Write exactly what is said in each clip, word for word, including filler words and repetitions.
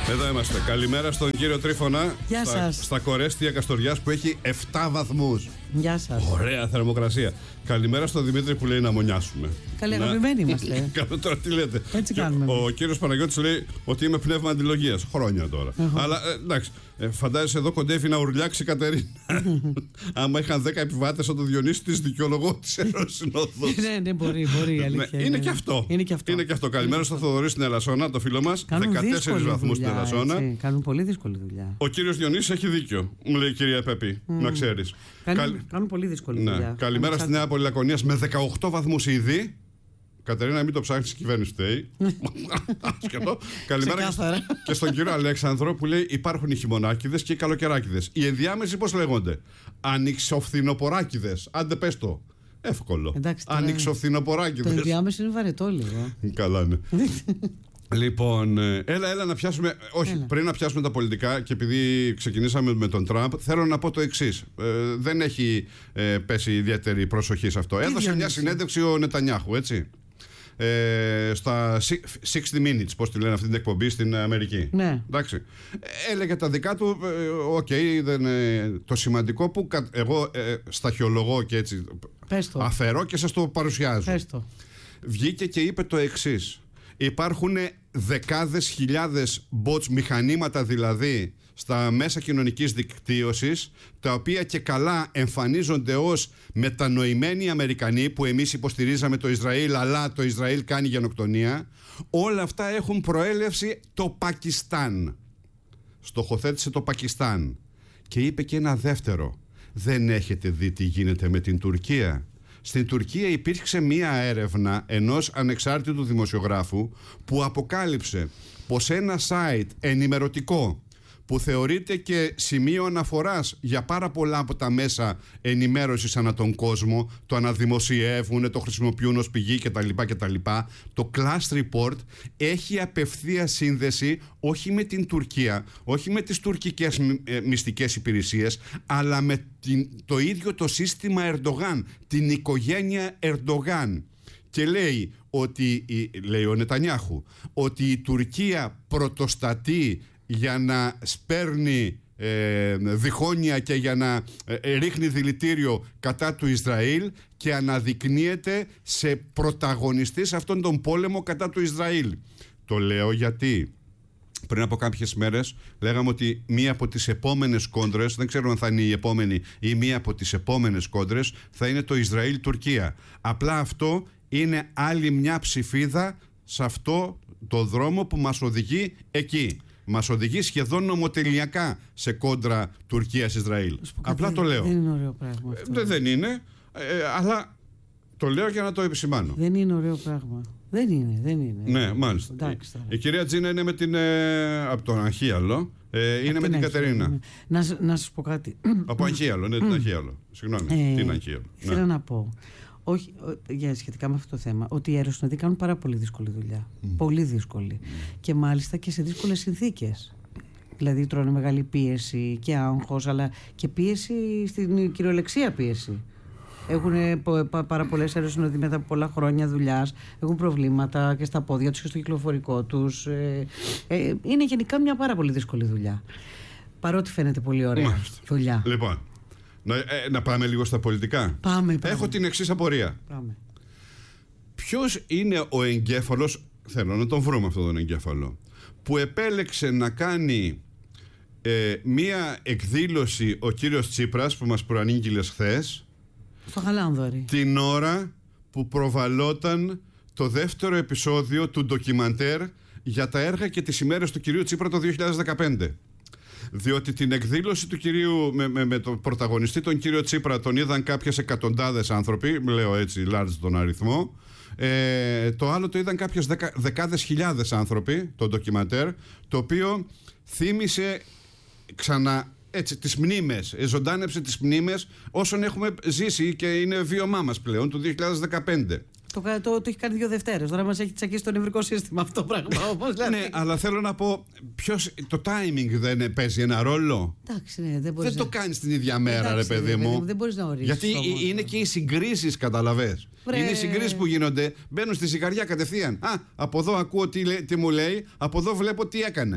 Εδώ είμαστε. Καλημέρα στον κύριο Τρίφωνα. Γεια στα, σας. Στα Κορέστια Καστοριάς που έχει επτά βαθμούς. Γεια σας. Ωραία θερμοκρασία. Καλημέρα στον Δημήτρη που λέει να μονιάσουμε. Καλή, αγαπημένοι είμαστε. Καλό, τώρα τι λέτε. Έτσι Και κάνουμε. Ο κύριος Παναγιώτης λέει ότι είμαι πνεύμα αντιλογίας. Χρόνια τώρα. Εγώ. Αλλά ε, εντάξει, ε, φαντάζεσαι εδώ κοντεύει να ουρλιάξει η Κατερίνα. Άμα είχαν δέκα επιβάτες από το Διονύση, της δικαιολογώ της Αεροσυνόδους. Ναι, ναι, μπορεί, μπορεί. η αλήθεια Ναι, είναι και αυτό. Είναι και αυτό. Είναι και αυτό. Καλημέρα στο Θοδωρή στην Ελασσόνα, το φίλο μας. Κάνουν δεκατέσσερις δύσκολη βαθμούς στην δουλειά, Ελασσόνα. έτσι. Κάνουν πολύ δύσκολη δουλειά. Ο κύριος Διονύσης έχει δίκιο, μου λέει η κυρία Πέπη, να ξέρεις. Κάνουν, Καλ- κάνουν πολύ δύσκολη Ναι. δουλειά. Καλημέρα στη Νέα Πολυλακωνίας με δεκαοκτώ βαθμούς ήδη. Κατερίνα, μην το ψάχνεις, η κυβέρνηση φταίει. Σκετό. Καλημέρα και, Ξεκάθαρα. και στον κύριο Αλέξανδρο που λέει: υπάρχουν οι χειμωνάκηδες και οι καλοκαιράκηδες. Οι ενδιάμεσοι πώς λέγονται? Ανοιξοφθινοποράκηδες. Άντε πες το. Εύκολο. Εντάξει, τώρα- Το Ανοιξοφθινοποράκηδες. ενδιάμεσο είναι βαρετό λίγο. Καλά, ναι. Λοιπόν, ε, έλα, έλα να πιάσουμε. Όχι, Έλα. πριν να πιάσουμε τα πολιτικά, και επειδή ξεκινήσαμε με τον Τραμπ, θέλω να πω το εξής. Ε, δεν έχει ε, πέσει ιδιαίτερη προσοχή σε αυτό. Έδωσε μια Διονύση? συνέντευξη ο Νετανιάχου, έτσι. Ε, στα εξήντα Minutes, πώς τη λένε αυτή την εκπομπή στην Αμερική. Ναι. Εντάξει. Ε, Έλεγε τα δικά του. ε, Οκ, δεν, ε, το σημαντικό που κα- εγώ ε, σταχυολογώ και έτσι Πες το. αφαιρώ και σας το παρουσιάζω. Πες το. Βγήκε και είπε το εξής. Υπάρχουν δεκάδες χιλιάδες bots, μηχανήματα δηλαδή, στα μέσα κοινωνικής δικτύωσης, τα οποία και καλά εμφανίζονται ως μετανοημένοι Αμερικανοί, που εμείς υποστηρίζαμε το Ισραήλ, αλλά το Ισραήλ κάνει γενοκτονία. Όλα αυτά έχουν προέλευση το Πακιστάν. Στοχοθέτησε το Πακιστάν. Και είπε και ένα δεύτερο. Δεν έχετε δει τι γίνεται με την Τουρκία? Στην Τουρκία υπήρξε μία έρευνα ενός ανεξάρτητου δημοσιογράφου που αποκάλυψε πως ένα site ενημερωτικό που θεωρείται και σημείο αναφοράς για πάρα πολλά από τα μέσα ενημέρωσης ανά τον κόσμο, το αναδημοσιεύουν, το χρησιμοποιούν ως πηγή κτλ. κτλ. Το Clash Report έχει απευθεία σύνδεση όχι με την Τουρκία, όχι με τις τουρκικές ε, μυστικές υπηρεσίες, αλλά με την, το ίδιο το σύστημα Ερντογάν, την οικογένεια Ερντογάν. Και λέει ότι, λέει ο Νετανιάχου, ότι η Τουρκία πρωτοστατεί για να σπέρνει ε, διχόνια και για να ε, ρίχνει δηλητήριο κατά του Ισραήλ και αναδεικνύεται σε πρωταγωνιστή σε αυτόν τον πόλεμο κατά του Ισραήλ. Το λέω γιατί πριν από κάποιες μέρες λέγαμε ότι μία από τις επόμενες κόντρες, δεν ξέρω αν θα είναι η επόμενη ή μία από τις επόμενες κόντρες, θα είναι το Ισραήλ-Τουρκία. Απλά αυτό είναι άλλη μια ψηφίδα σε αυτό το δρόμο που μας οδηγεί εκεί. Μας οδηγεί σχεδόν νομοτελειακά σε κόντρα Τουρκίας-Ισραήλ. Απλά το λέω. Δεν είναι ωραίο πράγμα αυτό. Ε, δεν είναι, ε, αλλά το λέω για να το επισημάνω. Δεν είναι ωραίο πράγμα. Δεν είναι, δεν είναι. Ναι, μάλιστα. Εντάξει, τώρα. Η κυρία Τζίνα είναι με την. Ε, από τον Αγχίαλο. Ε, είναι με την Αγχίαλο, Κατερίνα. ναι. Να, σ- να σας πω κάτι. Από Αγχίαλο, ναι, την Αγχίαλο. Συγγνώμη, Ε, την Αγχίαλο. Ήθελα Ναι. να πω, όχι, ο- για σχετικά με αυτό το θέμα, ότι οι αεροσυνοδοί κάνουν πάρα πολύ δύσκολη δουλειά. Πολύ δύσκολη. Και μάλιστα και σε δύσκολες συνθήκες. Δηλαδή τρώνε μεγάλη πίεση και άγχος, αλλά και πίεση στην κυριολεξία πίεση. Έχουν πο- πα- πάρα πολλές αεροσυνοδοί μετά από πολλά χρόνια δουλειάς, έχουν προβλήματα και στα πόδια τους και στο κυκλοφορικό τους. Ε, ε, είναι γενικά μια πάρα πολύ δύσκολη δουλειά. Παρότι φαίνεται πολύ ωραία Μάλιστα. δουλειά. Λοιπόν, να, ε, να πάμε λίγο στα πολιτικά. Πάμε, πάμε. Έχω την εξής απορία. Πάμε. Ποιος είναι ο εγκέφαλος, θέλω να τον βρούμε αυτόν τον εγκέφαλο, που επέλεξε να κάνει ε, μία εκδήλωση ο κύριος Τσίπρας που μας προανήγγειλες χθες, Στο Χαλάνδορη. την ώρα που προβαλόταν το δεύτερο επεισόδιο του ντοκιμαντέρ για τα έργα και τις ημέρες του κυρίου Τσίπρα το δύο χιλιάδες δεκαπέντε. Διότι την εκδήλωση του κυρίου με, με, με τον πρωταγωνιστή τον κύριο Τσίπρα τον είδαν κάποιες εκατοντάδες άνθρωποι, λέω έτσι large τον αριθμό, ε, το άλλο το είδαν κάποιες δεκα, δεκάδες χιλιάδες άνθρωποι, το ντοκιμαντέρ, το οποίο θύμισε ξανά έτσι τις μνήμες, ε, ζωντάνεψε τις μνήμες όσων έχουμε ζήσει και είναι βίωμά μας πλέον του δύο χιλιάδες δεκαπέντε. Το, το, το, το έχει κάνει δύο Δευτέρες. Τώρα μας έχει τσακίσει το νευρικό σύστημα αυτό το πράγμα. Όπως λέτε. Ναι, αλλά θέλω να πω, ποιος, το timing δεν παίζει ένα ρόλο? Εντάξει, ναι, δεν μπορείς Δεν το να... κάνεις την ίδια μέρα, Εντάξει, ρε παιδί μου. Δεν μπορείς να ορίσεις. Γιατί όμως. είναι και οι συγκρίσεις, καταλαβες. Βρε. Είναι οι συγκρίσεις που γίνονται, μπαίνουν στη ζυγαριά κατευθείαν. Α, από εδώ ακούω τι, λέ- τι μου λέει, από εδώ βλέπω τι έκανε.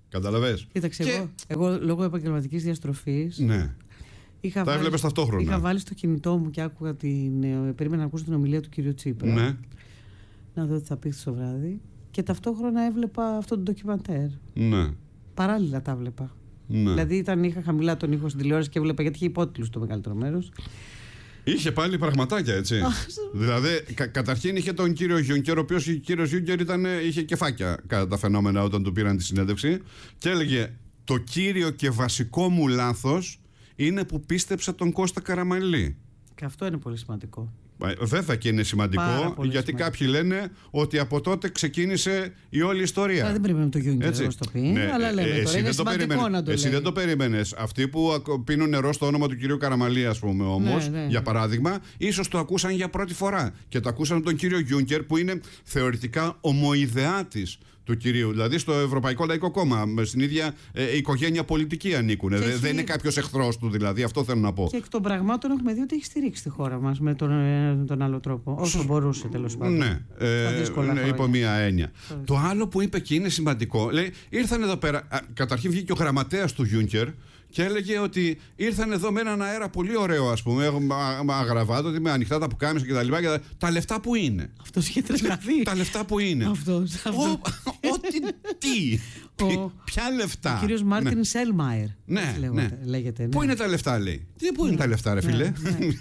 Καταλαβες. Κοίταξε, και... εγώ, εγώ λόγω επαγγελματικής διαστροφής. Ναι. Είχα τα έβλεπες ταυτόχρονα. Είχα βάλει στο κινητό μου και άκουγα την. Ε, περίμενα να ακούσω την ομιλία του κυρίου Τσίπρα. Ναι. Να δω τι θα πει το βράδυ. Και ταυτόχρονα έβλεπα αυτό το ντοκιμαντέρ. Ναι. Παράλληλα τα έβλεπα. Ναι. Δηλαδή ήταν, είχα χαμηλά τον ήχο στην τηλεόραση και έβλεπα, γιατί είχε υπότιτλους το μεγαλύτερο μέρος. Είχε πάλι πραγματάκια, έτσι. Δηλαδή, κα, καταρχήν είχε τον κύριο Γιούνκερ, ο οποίος ο κύριος Γιούνκερ ήταν, είχε κεφάκια κατά τα φαινόμενα όταν του πήραν τη συνέντευξη, και έλεγε: το κύριο και βασικό μου λάθος είναι που πίστεψα τον Κώστα Καραμανλή. Και αυτό είναι πολύ σημαντικό. Βέβαια και είναι σημαντικό, γιατί σημαντικό. Κάποιοι λένε ότι από τότε ξεκίνησε η όλη ιστορία. Αλλά δεν περιμένουμε το Γιούνκερ να το πει, ναι, αλλά λέμε ε, τώρα είναι σημαντικό να το εσύ λέει. δεν το περίμενες. Αυτοί που πίνουν νερό στο όνομα του κυρίου Καραμανλή, ας πούμε, όμως, ναι, ναι. για παράδειγμα, ίσως το ακούσαν για πρώτη φορά. Και το ακούσαν τον κύριο Γιούνκερ, που είναι θεωρητικά ομοειδεάτης του κυρίου. Δηλαδή στο Ευρωπαϊκό Λαϊκό Κόμμα, στην ίδια ε, οικογένεια πολιτική ανήκουν. Δεν έχει... είναι κάποιος εχθρός του, δηλαδή, αυτό θέλω να πω. Και εκ των πραγμάτων έχουμε δει ότι έχει στηρίξει τη χώρα μας με τον, ε, τον άλλο τρόπο. Όσο μπορούσε, τέλος πάντων. Ναι, ε, ναι υπό μία έννοια. Sorry. Το άλλο που είπε και είναι σημαντικό, λέει, ήρθαν εδώ πέρα. Α, καταρχήν βγήκε ο γραμματέας του Γιούνκερ και έλεγε ότι ήρθαν εδώ με έναν αέρα πολύ ωραίο, ας πούμε, αγραβάτο, με ανοιχτά τα πουκάμισα κτλ. Τα, τα λεφτά που είναι. Αυτός είχε τρελαθεί. Τα λεφτά που είναι. Αυτός. Ό,τι τι. Ποια λεφτά. Ο κύριος Μάρτιν Σέλμαϊρ. Ναι, ναι. Λέγεται. Πού είναι τα λεφτά, λέει. Τι, πού είναι τα λεφτά, ρε φίλε.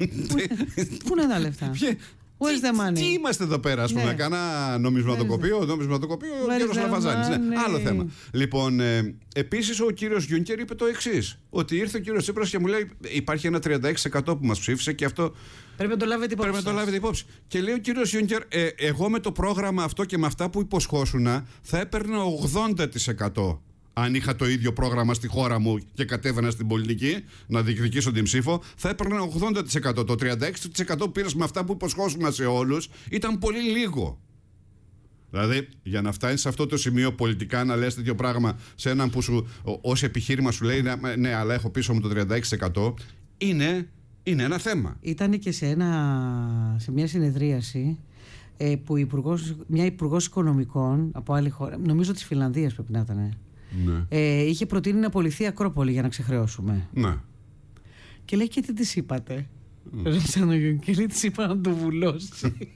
Πού είναι τα λεφτά. Τι, τι είμαστε εδώ πέρα, ας πούμε, ναι. Κάνα νομισματοκοπείο, νομισματοκοπείο, ο κύριος Λαφαζάνης. Ναι, άλλο θέμα. Λοιπόν, ε, επίσης ο κύριος Γιούνκερ είπε το εξής: ότι ήρθε ο κύριος Τσίπρας και μου λέει: υπάρχει ένα τριάντα έξι τοις εκατό που μας ψήφισε και αυτό. Πρέπει να το λάβετε υπόψη. Πρέπει να το λάβετε υπόψη. Και λέει ο κύριος Γιούνκερ: ε, εγώ με το πρόγραμμα αυτό και με αυτά που υποσχόσουνα θα έπαιρνα ογδόντα τοις εκατό. Αν είχα το ίδιο πρόγραμμα στη χώρα μου και κατέβαινα στην πολιτική να διεκδικήσω την ψήφο, θα έπαιρνα ογδόντα τοις εκατό. Το τριάντα έξι τοις εκατό που πήρες με αυτά που υποσχόσουν σε όλους ήταν πολύ λίγο. Δηλαδή, για να φτάνεις σε αυτό το σημείο πολιτικά να λες τέτοιο πράγμα σε έναν που σου, ως επιχείρημα σου λέει ναι, αλλά έχω πίσω μου το τριάντα έξι τοις εκατό, είναι, είναι ένα θέμα. Ήταν και σε, ένα, σε μια συνεδρίαση ε, που υπουργός, μια υπουργός οικονομικών από άλλη χώρα, νομίζω της Φινλανδίας πρέπει να ήταν. Ναι. Ε, είχε προτείνει να απολυθεί η Ακρόπολη για να ξεχρεώσουμε. Ναι. Και λέει: και τι της είπατε. Ρώτησαν ο Γιούνκερ, λέει: της είπα να το βουλώσει.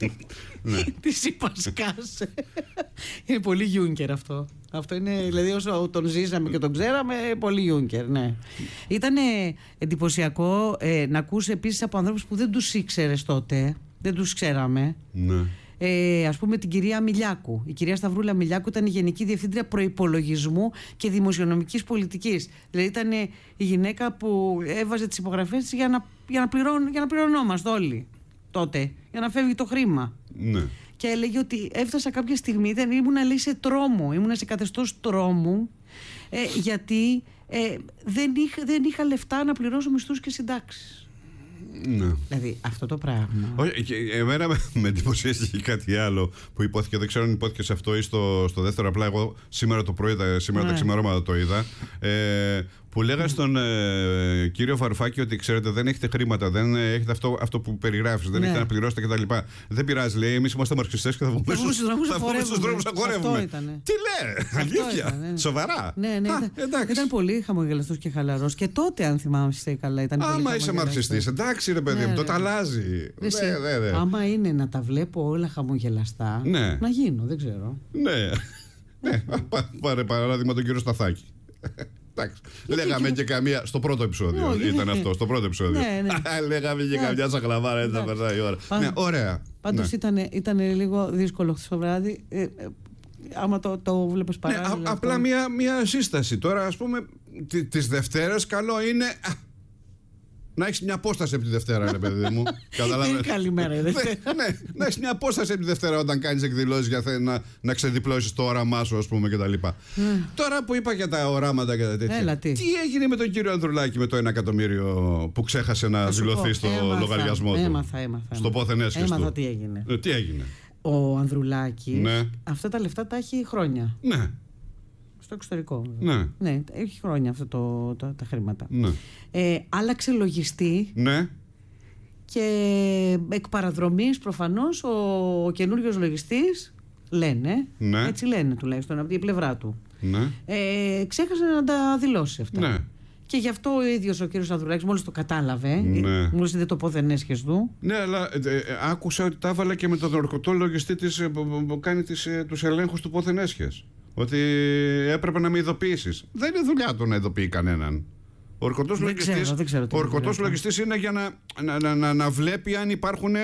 Της είπα σκάσε. Είναι πολύ Γιούνκερ αυτό. Αυτό είναι, δηλαδή, όσο τον ζήσαμε και τον ξέραμε, πολύ Γιούνκερ, ναι. Ήταν εντυπωσιακό ε, να ακούσει επίσης από ανθρώπους που δεν τους ήξερες τότε, δεν τους ξέραμε. Ναι. Ε, ας πούμε την κυρία Μιλιάκου. Η κυρία Σταυρούλα Μιλιάκου ήταν η Γενική Διευθύντρια Προϋπολογισμού και Δημοσιονομικής Πολιτικής. Δηλαδή ήταν η γυναίκα που έβαζε τις υπογραφές της για να, για να, πληρών, για να πληρωνόμαστε όλοι τότε, για να φεύγει το χρήμα. Ναι. Και έλεγε ότι έφτασα κάποια στιγμή, δεν ήμουν, λέει, σε τρόμο, ήμουν σε καθεστώς τρόμου, ε, γιατί ε, δεν, είχα, δεν είχα λεφτά να πληρώσω μισθούς και συντάξεις. Ναι. Δηλαδή αυτό το πράγμα. Όχι, και εμένα με, με εντυπωσίασε και κάτι άλλο που υπόθηκε. Δεν ξέρω αν υπόθηκε σε αυτό ή στο, στο δεύτερο. Απλά εγώ σήμερα το πρωί, σήμερα ναι. τα ξημερώματα το είδα. Ε, που λέγα στον ε, κύριο Βαρουφάκη ότι ξέρετε δεν έχετε χρήματα, δεν έχετε αυτό, αυτό που περιγράφεις, δεν ναι. έχετε να πληρώσετε κτλ. Δεν πειράζει, λέει, εμείς είμαστε μαρξιστές και θα βγούμε στους δρόμους να χορεύουμε. Τι λέει, αλήθεια, ήταν, ναι. Σοβαρά. Ναι, ναι, Α, ήταν, ήταν πολύ χαμογελαστός και χαλαρός. Και τότε, αν θυμάμαι καλά, ήταν πολύ. Άμα είσαι μαρξιστής, εντάξει ρε παιδί μου, τότε αλλάζει. Άμα είναι να τα βλέπω όλα χαμογελαστά, να γίνω, δεν ξέρω. Ναι, πάρε παράδειγμα τον κύριο Σταθάκη. Εντάξει. Λέγαμε και καμία. Στο πρώτο επεισόδιο oh, ήταν yeah. αυτό. Στο πρώτο επεισόδιο. Ναι, ναι. Λέγαμε και yeah. καμιά σαχλαμάρα, έτσι θα περνάει η ώρα. Πάντως, ναι, ωραία. Πάντως ναι. ήταν, ήταν λίγο δύσκολο χθες το βράδυ. Ε, ε, άμα το, το βλέπεις παράλληλα. Ναι, απλά μια, μια σύσταση. Τώρα, ας πούμε, τις Δευτέρες καλό είναι. Να έχεις μια απόσταση από τη Δευτέρα, ρε παιδί μου. Καταλάβαινε. Καλημέρα, η Δευτέρα. Ναι, να έχεις μια απόσταση από τη Δευτέρα όταν κάνεις εκδηλώσεις για να, να ξεδιπλώσεις το όραμά σου, ας πούμε, κτλ. Τώρα που είπα για τα οράματα και τα τέτοια. Έλα, τι. τι έγινε με τον κύριο Ανδρουλάκη με το ένα εκατομμύριο που ξέχασε να δηλωθεί στο έμαθα, λογαριασμό του. Έμαθα, έμαθα. Στο πόθεν έσχες του. Έμαθα τι έγινε. Ε, τι έγινε. Ο Ανδρουλάκης, ναι. αυτά τα λεφτά τα έχει χρόνια. Ναι. Στο εξωτερικό. Ναι. Ναι, έχει χρόνια αυτά το, το, τα χρήματα. Ναι. Ε, άλλαξε λογιστή. Ναι. Και εκ παραδρομής προφανώς ο, ο καινούριος λογιστής λένε, ναι. έτσι λένε τουλάχιστον από την πλευρά του. Ναι. Ε, ξέχασε να τα δηλώσει αυτά. Ναι. Και γι' αυτό ο ίδιος ο κύριος Ανδρουλάκης μόλις το κατάλαβε, ναι. μόλις είδε το πόδεν έσχες του. Ναι, αλλά ε, ε, άκουσα ότι τα έβαλε και με τον ορκωτό λογιστή της, ε, που, που κάνει τις, ε, τους ελέγχους του πόδεν έσχες. Ότι έπρεπε να με ειδοποιήσεις. Δεν είναι δουλειά του να ειδοποιεί κανέναν. Ο ορκωτός λογιστής, λογιστής είναι για να, να, να, να, να βλέπει αν υπάρχουν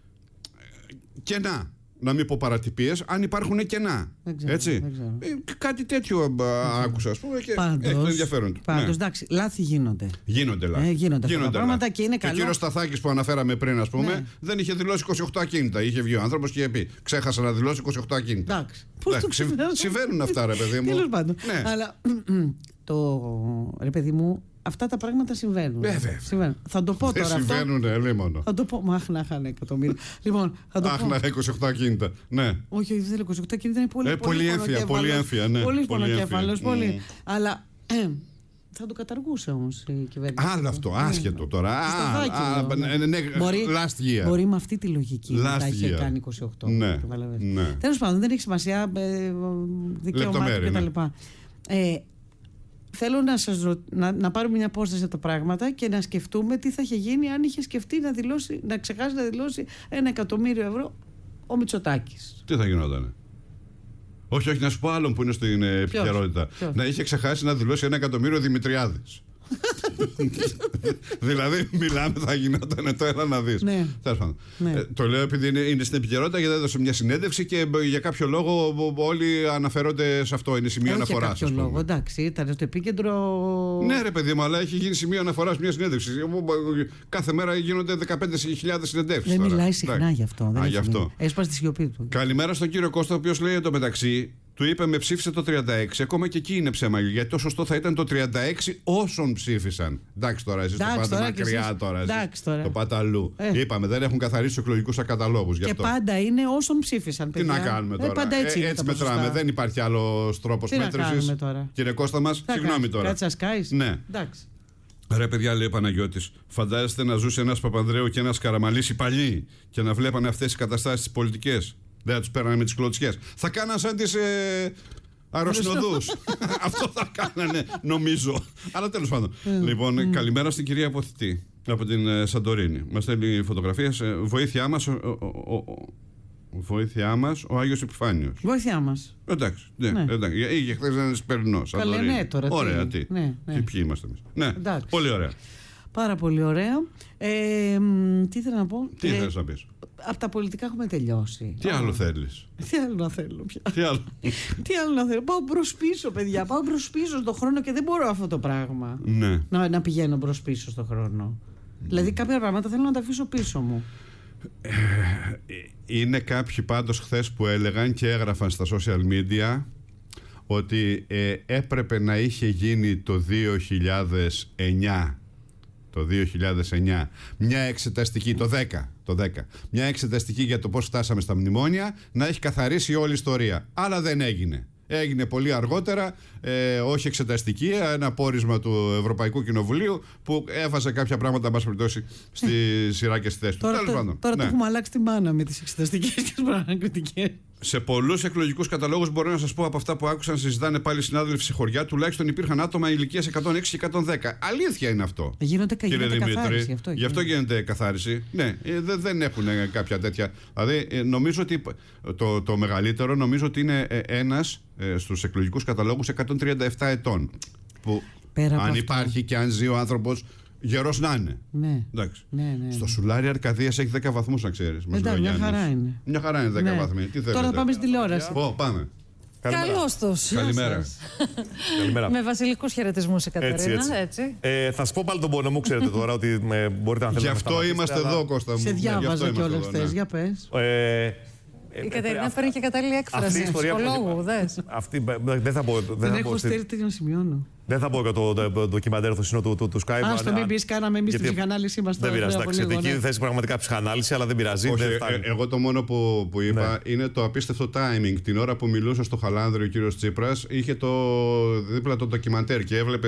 κενά. Να μην πω παρατυπίες, αν υπάρχουν κενά. Δεν ξέρω, έτσι. Δεν ξέρω. Ε, κάτι τέτοιο α, άκουσα, ας πούμε, και πάντως, έχει το ενδιαφέρον του. Πάντως, ναι. εντάξει, λάθη γίνονται. Γίνονται λάθη. Ε, γίνονται, γίνονται αυτά τα πράγματα λάθη. και είναι καλό. Και ο κύριος Σταθάκης που αναφέραμε πριν, ας πούμε, ναι. δεν είχε δηλώσει είκοσι οκτώ ακίνητα. Είχε βγει ο άνθρωπος και είχε πει: ξέχασα να δηλώσει είκοσι οκτώ ακίνητα. Εντάξει. Πώς το συμβαίνουν, συμβαίνουν αυτά, ρε παιδί μου. Τέλος πάντων. Ναι. Αλλά το ρε παιδί μου, αυτά τα πράγματα συμβαίνουν. Ε, συμβαίνουν. Θα το πω δεν τώρα. Συμβαίνουν, αυτό. ελίμονο. Θα το πω. Μα άχνα, χάνε εκατομμύρια. Λοιπόν, θα το Αχ, πω. να είκοσι οκτώ ακίνητα. Ναι. Όχι, όχι, δεν είναι είκοσι οκτώ ακίνητα, είναι πολύ, ε, πολύ, πολύ έμφυα. Πολύ έμφυα, ναι. Πολύ πολύ πονοκέφαλος, πολύ. Mm. Αλλά ε, θα το καταργούσε όμως η κυβέρνηση. Άλλο αυτό, άσχετο τώρα. Last year. Μπορεί με αυτή τη λογική να τα είχε κάνει είκοσι οκτώ. Ναι. Τέλος πάντων, δεν έχει σημασία, δικαιωμάτων κτλ. Θέλω να, σας ρω... να, να πάρουμε μια απόσταση από τα πράγματα και να σκεφτούμε τι θα είχε γίνει αν είχε σκεφτεί να, δηλώσει, να ξεχάσει να δηλώσει ένα εκατομμύριο ευρώ ο Μητσοτάκης. Τι θα γινότανε? Όχι, όχι, να σου πω άλλον που είναι στην επικαιρότητα. Να είχε ξεχάσει να δηλώσει ένα εκατομμύριο Δημητριάδης. Δηλαδή, μιλάμε, θα γινόταν το ένα να δεις. Ναι. Ναι. Ε, το λέω επειδή είναι, είναι στην επικαιρότητα, γιατί έδωσε μια συνέντευξη και για κάποιο λόγο όλοι αναφέρονται σε αυτό. Είναι σημείο αναφοράς. Για κάποιο λόγο, εντάξει, ήταν στο επίκεντρο. Ναι, ρε παιδί μου, αλλά έχει γίνει σημείο αναφοράς μια συνέντευξη. Κάθε μέρα γίνονται δεκαπέντε χιλιάδες συνεντεύξεις. Δεν μιλάει συχνά γι' αυτό. Α, γι' αυτό. Έσπασε τη σιωπή του. Καλημέρα στον κύριο Κώστα, ο οποίος λέει εντωμεταξύ. Του είπε με ψήφισε το τριάντα έξι. Ακόμα και εκεί είναι ψέμα. Γιατί το σωστό θα ήταν το τριάντα έξι όσων ψήφισαν. Εντάξει τώρα, εσείς το πάτε μακριά τώρα. τώρα. Το πάτε αλλού. Ε. Είπαμε, δεν έχουν καθαρίσει τους εκλογικούς καταλόγους. Και πάντα είναι όσων ψήφισαν. Τι να κάνουμε τώρα. Ε, πάντα έτσι ε, έτσι μετράμε. Δεν υπάρχει άλλος τρόπος μέτρησης. Κύριε Κώστα μας, συγγνώμη τώρα. Κάτσε ασκάεις. Ναι. Εντάξει. Ρε παιδιά, λέει ο Παναγιώτης, φαντάζεστε να ζούσε ένας Παπανδρέου και ένας Καραμανλής οι παλιοί και να βλέπανε αυτές τις καταστάσεις τις πολιτικές. Δεν θα τους πέρανε με τις κλωτσιές. Θα κάναν σαν τις ε, αεροσυνοδούς. Αυτό θα κάνανε, νομίζω. Αλλά τέλος πάντων. Λοιπόν, mm. καλημέρα στην κυρία Αποθητή από την ε, Σαντορίνη. Μας στέλνει φωτογραφίες. Ε, βοήθειά μας, ο, ο, ο, ο, βοήθειά μας ο Άγιος Επιφάνιος. Βοήθειά μας. Εντάξει, ναι, ναι. εντάξει. Είχε χθες ένας Περνός. Καλέ, ναι, τώρα. Ωραία, τι. Ναι, ναι. Και ποιοι είμαστε εμείς. Ναι, εντάξει. Πολύ ωραία. Πάρα πολύ ωραία. Ε, τι ήθελα να πω. Τι ήθελες να πεις? Από τα πολιτικά έχουμε τελειώσει. Τι άλλο θέλεις? Τι άλλο να θέλω πια. Τι άλλο, Τι άλλο να θέλω. Πάω μπρος πίσω, παιδιά. Πάω μπρος πίσω στον χρόνο και δεν μπορώ αυτό το πράγμα. Ναι. Να, να πηγαίνω μπρος πίσω στον χρόνο. Mm. Δηλαδή κάποια πράγματα θέλω να τα αφήσω πίσω μου. Ε, είναι κάποιοι πάντως χθες που έλεγαν και έγραφαν στα social media ότι ε, έπρεπε να είχε γίνει το δύο χιλιάδες εννιά. Το δύο χιλιάδες εννιά μια εξεταστική, το δέκα, το δέκα, μια εξεταστική για το πώς φτάσαμε στα μνημόνια, να έχει καθαρίσει όλη η ιστορία. Αλλά δεν έγινε. Έγινε πολύ αργότερα, ε, όχι εξεταστική, ένα πόρισμα του Ευρωπαϊκού Κοινοβουλίου που έβαζε κάποια πράγματα, μας περιπτώσει, στη σειρά και στη θέση του. Τώρα, το, πάντων, τώρα ναι. το έχουμε αλλάξει τη μάνα με τις εξεταστικές και τις προανακριτικές. Σε πολλούς εκλογικούς καταλόγους, μπορώ να σας πω από αυτά που άκουσαν, συζητάνε πάλι συνάδελφοι σε χωριά, τουλάχιστον υπήρχαν άτομα ηλικίας εκατόν έξι και εκατόν δέκα. Αλήθεια είναι αυτό. Γίνονται, κύριε γίνεται Δημήτρη. Καθάριση, αυτό, Γι' αυτό γίνεται καθάριση. Ναι, δεν, δεν έχουν κάποια τέτοια. Δηλαδή, νομίζω ότι το, το μεγαλύτερο νομίζω ότι είναι ένας στους εκλογικούς καταλόγους εκατόν τριάντα επτά ετών. Που Πέρα αν υπάρχει και αν ζει ο άνθρωπος, γερός να είναι. Ναι. Εντάξει. Ναι, ναι. Στο Σουλάρι Αρκαδίας έχει δέκα βαθμούς, να ξέρεις. Εντάξει, μια χαρά είναι. Μια χαρά είναι δέκα ναι. βαθμοί. Τι Τώρα θα πάμε στην τηλεόραση. Πω, πάμε. Καλώς τους. Καλημέρα. Καλημέρα. Με βασιλικούς χαιρετισμούς η Κατερίνα. Έτσι, έτσι. έτσι. Ε, θα σας πω πάλι τον πόνο μου, ξέρετε τώρα ότι με, μπορείτε να θέλετε. Γι' αυτό είμαστε εδώ, Κώστα μου. Σε διάβαζα κιόλας χθες, για πες. Ε, η Κατερίνα παίρνει και κατάλληλη έκφραση ψυχολόγου, δες. Αυτή, δεν θα πω. Δεν έχω στέλνει να σημειώνω. Δεν θα πω για το ντοκιμαντέρ το σύνο του Skype. Α, το μην πεις, κάναμε εμείς την ψυχανάλυση μας. Δεν πειράζει, εντάξει, γιατί εκεί θες πραγματικά ψυχανάλυση, αλλά δεν πειράζει. Εγώ το μόνο που είπα είναι το απίστευτο timing. Την ώρα που μιλούσε στο Χαλάνδρη ο κύριος Τσίπρας, είχε το δίπλα το ντοκιμαντέρ και έβλεπες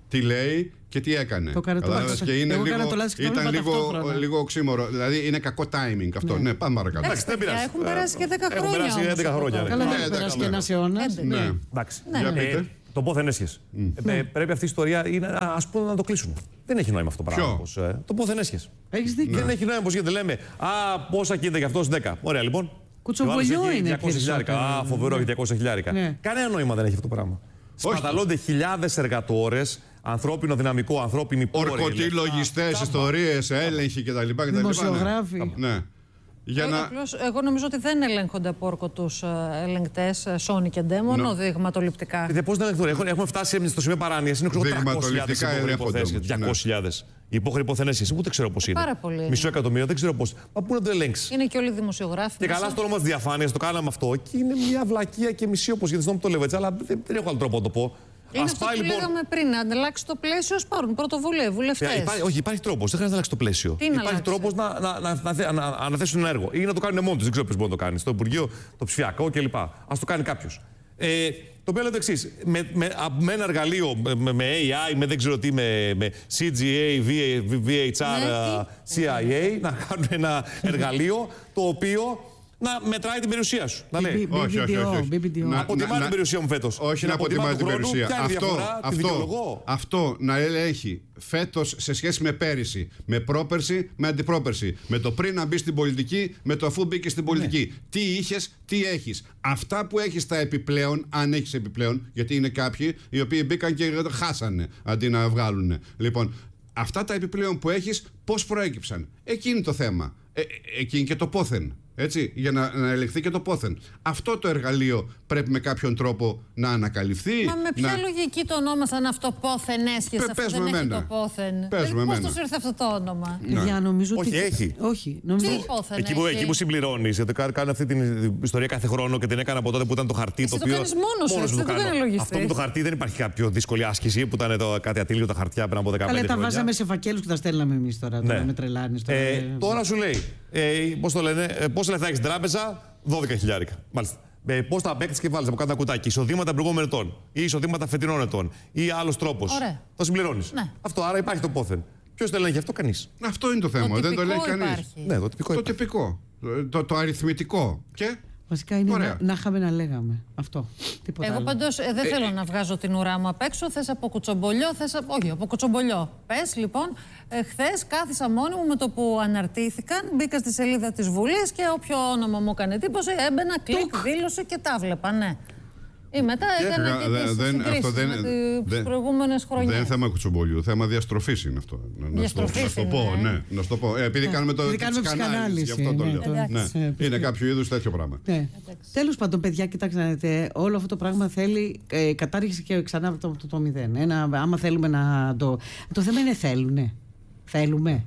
τι λέει και τι έκανε. Το έκανε το λάθος. Και είναι Εγώ λίγο, έκανα το λάθος και το ήταν είπα λίγο, ταυτόχρονα. λίγο οξύμορο. Δηλαδή είναι κακό timing αυτό. Ναι, ναι πάμε παρακάτω. Εντάξει, δεν πειράζει. έχουν περάσει και δέκα Έχουν χρόνια. περάσει όμως έντεκα από χρόνια, τότε. ναι. Καλά, Ναι, δεν έχει δέκα περάσει και χρόνια. ένας αιώνας. Έντεκα. Ναι. Εντάξει. Για ναι. πείτε. Το πόθεν έσχες. Ε, πρέπει αυτή η ιστορία είναι, ας πούμε, να το κλείσουν. Δεν έχει νόημα αυτό το πράγμα. Ποιο? Πως, ε, το πόθεν έσχες. Έχεις δίκιο. Δεν έχει νόημα πως γίνεται. Λέμε, α, πόσα κίνηται για αυτός δέκα. Ωραία, λοιπόν. Κουτσομπολιό Και ο άλλος έχει είναι διακόσια χιλιάρικα. περισσότερο. Α, φοβερό, έχει διακόσια χιλιάρικα. Ναι. Κανένα νόημα δεν έχει αυτό το πράγμα. Όχι. Σπαταλώνται χιλιάδες εργατόρες, ανθρώπινο δυναμικό, ανθρώπινη πόρη. Ορκωτοί λεφτά, λογιστές, τσάμπα. ιστορίες, έλεγχοι κτλ. Δημοσιογράφοι. Ναι. Για Ε, να... απλώς, εγώ νομίζω ότι δεν ελέγχονται από ορκωτούς ελεγκτές, Sony και Ντέ, μόνο Ναι. δειγματοληπτικά. Ε, πώς δεν ελεγχθούν. Έχουμε, έχουμε φτάσει στο σημείο παράνοιας. Είναι ξέρω, τριακόσιες χιλιάδες Δειγματοληπτικά υπόχρεοι ελέγχονται υποθέσεις. όμως, ναι. διακόσιες χιλιάδες. Οι υπόχρεοι υποθενέσεις. Ούτε ξέρω πώς είναι. Πάρα πολύ. Μισό εκατομμύριο, δεν ξέρω πώς. Μα πού να το ελέγξει. Είναι και όλοι οι δημοσιογράφοι. Και μέσα. καλά στο όνομα τη διαφάνεια το κάναμε αυτό. Και είναι μια βλακεία και μισή όπως γίνεται. Συγγνώμη που το λέω έτσι, αλλά δεν, δεν έχω άλλο τρόπο να το πω. Είναι Ας αυτό πάει που λοιπόν. λέγαμε πριν, να αλλάξει το πλαίσιο, ας πάρουν πρωτοβουλία, Ε, βουλευτές. Υπάρχει, όχι, υπάρχει τρόπο. Δεν χρειάζεται να αλλάξει το πλαίσιο. Τι να υπάρχει αλλάξει? τρόπο να, να, να, να, να, να αναθέσουν ένα έργο ή να το κάνουν μόνοι του. Δεν ξέρω πώ μπορεί να το κάνει. Στο Υπουργείο, το ψηφιακό κλπ. Α το κάνει κάποιο. Ε, το οποίο είναι το εξή. Με, με, με ένα εργαλείο, με, με έι άι, με δεν ξέρω τι, με, με σι τζι έι, βι έιτς αρ, Ναι, σι άι έι, να κάνουν ένα εργαλείο το οποίο να μετράει την περιουσία σου. Να λέει. Όχι, όχι, όχι, όχι. μπι μπι ντι ο. Να- Αποτιμά να- την περιουσία μου φέτος. Όχι Να να αποτιμά αποτιμά την του χρόνου, περιουσία. ποια είναι η Αυτό, διαφορά, τη αυτό, δικαιολογώ. αυτό να ελέγχει φέτος σε σχέση με πέρυσι, με πρόπερσι, με αντιπρόπερσι, με το πριν να μπει στην πολιτική, με το αφού μπήκε στην πολιτική. Τι είχες, τι έχεις. Αυτά που έχεις τα επιπλέον, αν έχεις επιπλέον, γιατί είναι κάποιοι οι οποίοι μπήκαν και χάσανε αντί να βγάλουν. Λοιπόν, αυτά τα επιπλέον που έχεις, πώς προέκυψαν. Εκεί είναι το θέμα. Ε, ε, εκεί είναι και το πόθεν. Έτσι, για να, να ελεγχθεί και το πόθεν. Αυτό το εργαλείο πρέπει με κάποιον τρόπο να ανακαλυφθεί. Μα με ποια να... λογική το ονόμασαν αυτό πόθεν έσχες, Πε- αυτό πες δεν με έχει εμένα. το πόθεν. Πες με Δηλαδή, πώς εμένα. τους ήρθε αυτό το όνομα. Παιδιά, νομίζω Όχι, ότι. έχει. Όχι, νομίζω. Τι πόθεν Εκεί που, έχει. εκεί που συμπληρώνει, γιατί κα- κάνω αυτή την ιστορία κάθε χρόνο και την έκανα από τότε που ήταν το χαρτί. Εσύ το το οποίο κάνεις μόνος σου, μόνος έτσι, μου δεν το κάνω. κάνει λογιστής. Αυτό με το χαρτί δεν υπάρχει κάποια δύσκολη άσκηση που ήταν το, κάτι ατύλιο τα χαρτιά πριν από δεκαπέντε Καλά, τα χρόνια. βάζαμε σε φακέλους και τα στέλναμε εμείς τώρα. Ναι. Τώρα με τρελάνεις. Τώρα. Ε, Ε, τώρα σου λέει, ε, πώς το λένε, ε, πόσα λεφτά έχει στην τράπεζα, δώδεκα χιλιάρικα. Μάλιστα. Ε, πώς τα απέκτησε και βάλει από κάτω ένα κουτάκι. Εισοδήματα προηγούμενων ετών ή εισοδήματα φετινών ετών ή άλλο τρόπο. Ωραία. Το συμπληρώνει. Ναι. Αυτό άρα υπάρχει το πόθεν. Ποιο το ελέγχει αυτό, κανεί. Αυτό είναι το θέμα. Το δεν το λέει τυπικό κανείς. υπάρχει. Ναι, το τυπικό Το υπάρχει. τυπικό. Το, το αριθμητικό. Και. Βασικά είναι Ωραία. να, να είχαμε να λέγαμε. Αυτό. Τίποτα Εγώ άλλο. πάντως ε, δεν θέλω να βγάζω την ουρά μου απ' έξω. Θες από κουτσομπολιό, θες από... Όχι, από κουτσομπολιό. Πες λοιπόν, ε, χθες κάθισα μόνη μου με το που αναρτήθηκαν, μπήκα στη σελίδα της Βουλής και όποιο όνομα μου έκανε εντύπωση, έμπαινα, κλικ, δήλωσε και τα βλέπα, ναι. Ή μετά έκανα και Δε- τις δεν- συγκρίσεις αυτό δεν- με τις δεν- προηγούμενες χρονιές. Δεν είναι θέμα κουτσομπολιού, θέμα διαστροφής είναι αυτό. Να- να στο- Διαστροφής Να σου το είναι, πω, ε. ναι. Να σου το πω. Ε, επειδή κάνουμε το επειδή κάνουμε ψυχανάλυση, γι' αυτό το ψυχανάλυση, λέω. ναι, Ναι. εντάξει. Ε, Είναι κάποιο είδους τέτοιο πράγμα. Ναι. Τέλος πάντων, παιδιά, κοιτάξτε να δείτε, όλο αυτό το πράγμα θέλει ε, κατάργηση και ξανά από το, το, το μηδέν. Ένα, άμα θέλουμε να το. Το θέμα είναι θέλουνε. Θέλουμε.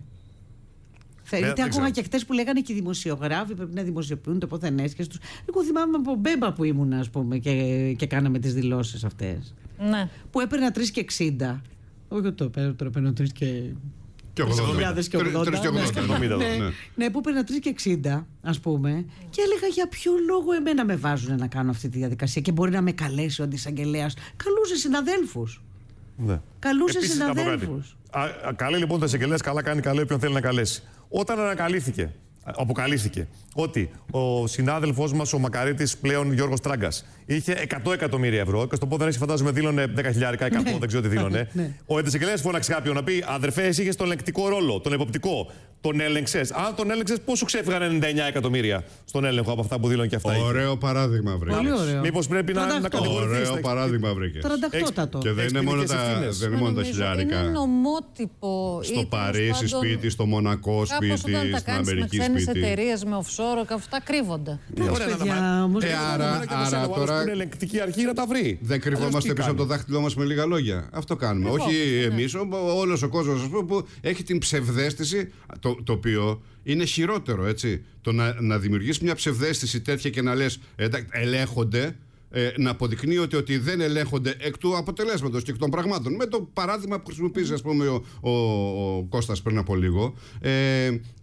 Θε- Ε, Γιατί δεν άκουγα ξέρω. και χτες που λέγανε και οι δημοσιογράφοι πρέπει να δημοσιοποιούν το πόθεν έσχες τους. Εγώ θυμάμαι από μπέμπα που ήμουν, ας πούμε, και, και κάναμε τις δηλώσεις αυτές. Ναι. Που έπαιρνα τρία και εξήντα. Όχι το παίρνω, τώρα παίρνω τρία και. Και ογδόντα. χιλιάδες και ογδόντα. Τρεις και Ναι, ογδόντα, ναι, ναι. ναι, Ναι. ναι, που έπαιρνα τρία και εξήντα, ας πούμε, και έλεγα για ποιο λόγο εμένα με βάζουν να κάνω αυτή τη διαδικασία και μπορεί να με καλέσει ο αντισαγγελέας. Καλούσε συναδέλφους. Ναι. Καλούσε Επίσης, να πω κάτι. συναδέλφους. Α, α, καλεί λοιπόν το εισαγγελέας, καλά κάνει, καλέ όποιον θέλει να καλέσει. Όταν ανακαλύφθηκε, αποκαλύφθηκε ότι ο συνάδελφός μας, ο Μακαρίτης πλέον Γιώργος Τράγκας, είχε εκατό εκατομμύρια ευρώ και στο πόδι δεν έχει φαντάζομαι δήλωνε δέκα χιλιάρικα, εκατό, Ναι. δεν ξέρω τι δήλωνε. Ναι. Ο εισαγγελέας φώναξε κάποιον να πει: αδερφέ, εσύ είχες τον ελεγκτικό ρόλο, τον εποπτικό. Τον έλεγξες. Αν τον έλεγξες, πόσο ξέφυγαν ενενήντα εννέα εκατομμύρια στον έλεγχο από αυτά που δήλωνε και αυτά. Ωραίο παράδειγμα βρήκε. Πολύ ωραίο. Μήπως πρέπει να, να Τρανταχτώ. κατηγορηθείς. Ωραίο παράδειγμα βρήκε. Τρανταχτώτατο. Και δεν Έχεις είναι μόνο ποινικές τα, ευθύνες. δεν είναι μόνο τα Νομίζω χιλιάρικα. Είναι νομότυπο. Στο ή Παρίσι τέλος πάντων, σπίτι, στο Μονακό κάπως σπίτι, όταν τα στην κάνεις Αμερική με ξένες σπίτι. εταιρείες, με offshore, και αυτά κρύβονται. Ναι, ωραία, να τα παιδιά, μάθει. όμως Ε, δεν άρα- ξέρω. Και το άρα άλλο τώρα- που είναι ελεγκτική αρχή να τα βρει. Δεν κρυβόμαστε Αλλιώς τι πίσω από το κάνει. δάχτυλό μας με λίγα λόγια. Αυτό κάνουμε. Λοιπόν, Όχι ναι. εμείς, όλος ο κόσμος ας πούμε, που έχει την ψευδαίσθηση, το, το οποίο είναι χειρότερο, έτσι. Το να, να δημιουργήσει μια ψευδαίσθηση τέτοια και να λες εντάξει, ελέγχονται, ε, να αποδεικνύει ότι, ότι δεν ελέγχονται εκ του αποτελέσματος και εκ των πραγμάτων. Με το παράδειγμα που χρησιμοποίησε, ας πούμε, ο, ο, ο Κώστας πριν από λίγο. Ε,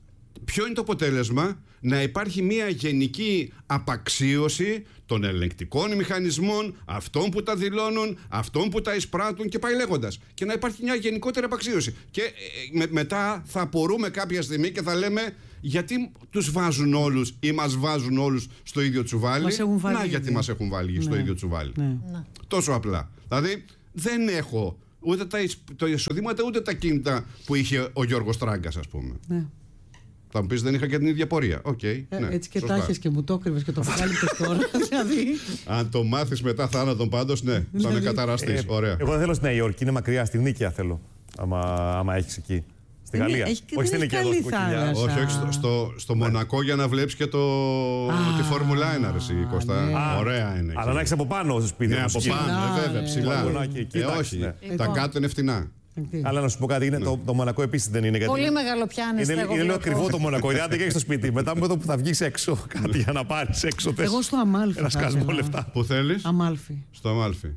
ποιο είναι το αποτέλεσμα? Να υπάρχει μια γενική απαξίωση των ελεγκτικών μηχανισμών, αυτών που τα δηλώνουν, αυτών που τα εισπράττουν και πάει λέγοντας. Και να υπάρχει μια γενικότερη απαξίωση. Και ε, με, μετά θα απορούμε κάποια στιγμή και θα λέμε γιατί τους βάζουν όλους ή μας βάζουν όλους στο ίδιο τσουβάλι. Μας έχουν βάλει να ήδη. γιατί μας έχουν βάλει ναι. στο ίδιο τσουβάλι. Ναι. Ναι. Τόσο απλά. Δηλαδή δεν έχω ούτε τα, το εισοδήματα ούτε τα κίνητα που είχε ο Γιώργος Τράγκας, ας πούμε. Ναι. Θα μου πεις δεν είχα και την ίδια πορεία. Okay, Ε, ναι, έτσι και σωστά. τα έχεις και μου το έκρυβες και το βγάλεις τώρα. Δηλαδή. Αν το μάθεις μετά θάνατον πάντως, ναι, θα με Δηλαδή, καταραστείς. Ε, Ωραία. Εγώ δεν θέλω στη Νέα Υόρκη, είναι μακριά, στη Νίκαια θέλω. Άμα, άμα έχει εκεί. Στη Είναι- Γαλλία. έχει και- Όχι δεν στην έχει Νίκαια εδώ, καλή στην Κοκκινιά. θάλασσα. Όχι, όχι, στο, στο, στο Μονακό για να βλέπεις και το, τη Φόρμουλα ένα, ρε, εσύ, Κώστα. ναι. Ωραία είναι. Αλλά εκεί. να έχει από πάνω στο σπίτι. Ναι, όπως από εκεί. πάνω, Ψηλά, ε, βέβαια, ρε. ψηλά. Βαγονάκι εκεί, Ε, εντάξει, όχι, ναι. τα Λοιπόν. κάτω είναι φτηνά. Αλλά να σου πω κάτι, είναι, το, το Μονακό επίση δεν είναι. Γιατί Πολύ μεγάλο πιάνεστε. είναι, εγώ είναι λίγο βλέπω. ακριβό το Μονακό. Γιατί αν δεν έχει στο σπίτι, μετά με το που θα βγει έξω κάτι για να πάρει έξω. θες Εγώ στο Αμάλφι. Ένα θα σκασμό ήθελα. λεφτά. Πού θέλεις? Αμάλφι. Στο Αμάλφι.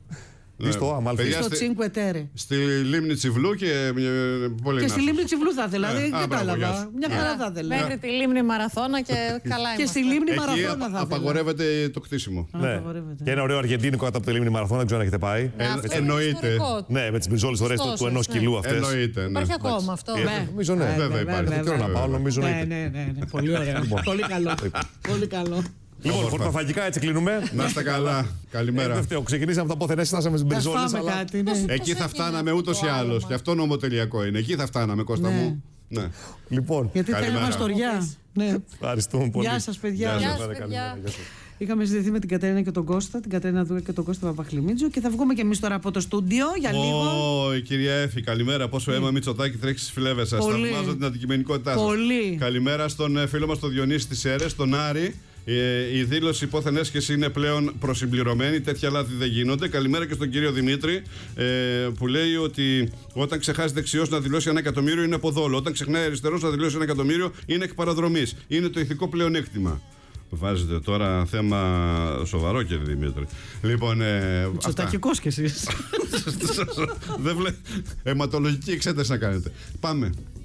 Τι στο Αμάλφι. Παιδιά, Στο στη- Τσίνκουε Τέρε. Στη λίμνη Τσιβλού και ε, πολύ Και να στη σου. λίμνη Τσιβλού θα ήθελα. Ε, Δεν α, μπράβο, γεια κατάλαβα. σου. Μια χαρά θα ήθελα. Μέχρι τη λίμνη Μαραθώνα και καλά Και στη είμαστε. λίμνη Εκεί Μαραθώνα απα- θα ήθελα. απαγορεύεται το κτίσιμο. Α, Ναι. απαγορεύεται. Και ένα ωραίο αργεντίνικο κάτω από τη λίμνη Μαραθώνα, δεν ξέρω αν έχετε πάει. Ναι, αυτό είναι εννοείται. ιστορικό. Ναι, με τι μπριζόλε ωραίε του Ωστόσο, ενό ναι. κιλού αυτέ. Εννοείται. Ναι. Υπάρχει ακόμα αυτό. Ε, Ναι. Νομίζω ναι. Ε, Βέβαια υπάρχει. βέβαια, Θέλω να πάω, νομίζω να Ναι, είναι. ναι, ναι, ναι. Πολύ ωραίο. Πολύ καλό. Πολύ καλό. Λοιπόν, πορτοφαγικά έτσι κλείνουμε. Να είστε καλά. Ε, Καλημέρα. Δεν φταίω. Ξεκινήσαμε από τα πόθενες, φτάσαμε στι Θα μπριζόλε. φάμε κάτι, ναι. Εκεί θα Πώς φτάναμε έγινε ούτως ή αυτό το άλλως. άλμα? Γι' αυτό νομοτελειακό είναι. Εκεί θα φτάναμε, Κώστα Ναι. μου. Ναι. Λοιπόν, Γιατί θέλουμε Καλημέρα. αστοριά. Ναι. ευχαριστούμε πολύ. Γεια σας, παιδιά. Γεια Γεια σας. σας, Καλημέρα, παιδιά. καλημέρα, γεια σας. Είχαμε συζητηθεί με την Κατερίνα και τον Κώστα, την Κατερίνα Δούκα και τον Κώστα Παπαχλημίτζο και θα βγούμε και εμείς τώρα από το στούντιο για λίγο. Ω, η κυρία Έφη, καλημέρα. Πόσο αίμα Μητσοτάκη τρέχει στις φλέβες σας. Πολύ. Θαυμάζω την αντικειμενικότητά σας. Πολύ. Καλημέρα στον ε, φίλο μας τον Διονύση της Σέρες, τον Άρη. Ε, η δήλωση υπόθεν έσχεση είναι πλέον προσυμπληρωμένη. Τέτοια λάθη δεν γίνονται. Καλημέρα και στον κύριο Δημήτρη, ε, που λέει ότι όταν ξεχάσει δεξιός να δηλώσει ένα εκατομμύριο είναι από δόλο. Όταν ξεχνάει αριστερός να δηλώσει ένα εκατομμύριο είναι εκ παραδρομής. Είναι το ηθικό πλεονέκτημα. Βάζετε τώρα θέμα σοβαρό, κύριε Δημήτρη. Λοιπόν, ε, αυτά. Μητσοτακικός κι εσείς. Δεν βλέ... Αιματολογική εξέταση να κάνετε. Πάμε.